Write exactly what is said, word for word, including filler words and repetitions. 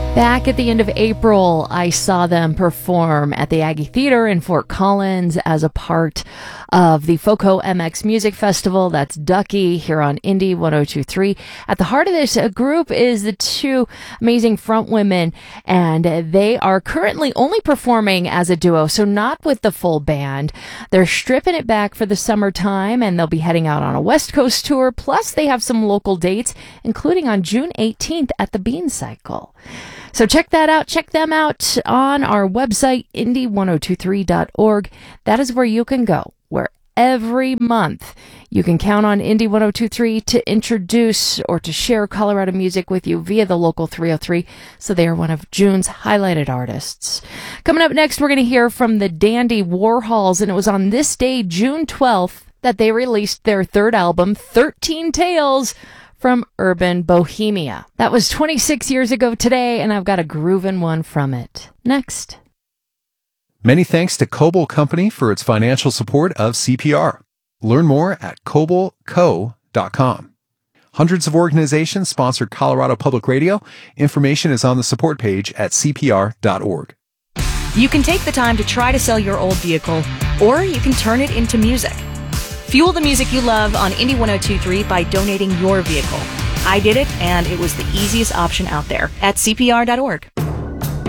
Back at the end of April, I saw them perform at the Aggie Theater in Fort Collins as a part of the FOCO M X Music Festival. That's Ducky here on Indie one oh two point three. At the heart of this uh, group is the two amazing front women, and uh, they are currently only performing as a duo, so not with the full band. They're stripping it back for the summertime, and they'll be heading out on a West Coast tour. Plus, they have some local dates, including on June eighteenth at the Bean Cycle. So check that out. Check them out on our website, indie one oh two three dot org. That is where you can go, where every month you can count on Indie one oh two three to introduce or to share Colorado music with you via the local three oh three. So they are one of June's highlighted artists. Coming up next, we're going to hear from the Dandy Warhols, and it was on this day, June twelfth, that they released their third album, thirteen Tales from Urban Bohemia. That was twenty-six years ago today, and I've got a groovin' one from it. Next. Many thanks to Coble Company for its financial support of C P R. Learn more at coble co dot com. Hundreds of organizations sponsor Colorado Public Radio. Information is on the support page at c p r dot org. You can take the time to try to sell your old vehicle, or you can turn it into music. Fuel the music you love on Indie one oh two point three by donating your vehicle. I did it, and it was the easiest option out there at c p r dot org.